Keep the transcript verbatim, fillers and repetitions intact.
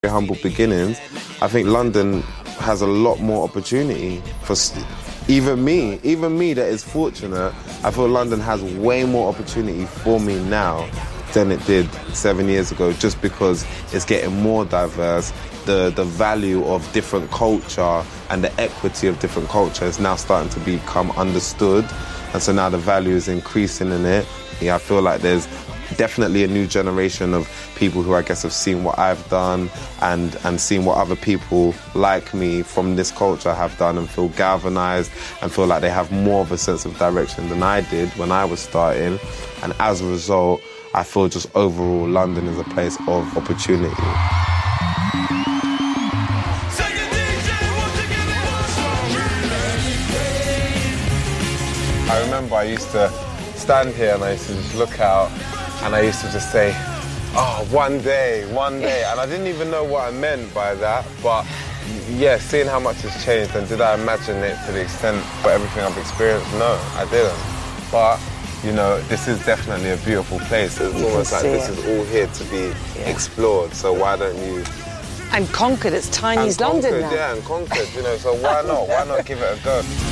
humble beginnings, I think London has a lot more opportunity for even me, even me that is fortunate. I feel London has way more opportunity for me now than it did seven years ago, just because it's getting more diverse. The, the value of different culture and the equity of different culture is now starting to become understood. And so now the value is increasing in it. Yeah, I feel like there's definitely a new generation of people who I guess have seen what I've done and, and seen what other people like me from this culture have done and feel galvanized and feel like they have more of a sense of direction than I did when I was starting. And as a result, I feel just overall London is a place of opportunity. I remember I used to stand here and I used to just look out and I used to just say, oh, one day, one day. And I didn't even know what I meant by that, but yeah, seeing how much has changed, and did I imagine it to the extent for everything I've experienced? No, I didn't. But, you know, this is definitely a beautiful place. It's you almost like this it. is all here to be yeah. explored, so why don't you... And conquered, it's tiny as London now. Yeah, and conquered, you know, so why not? Why not give it a go?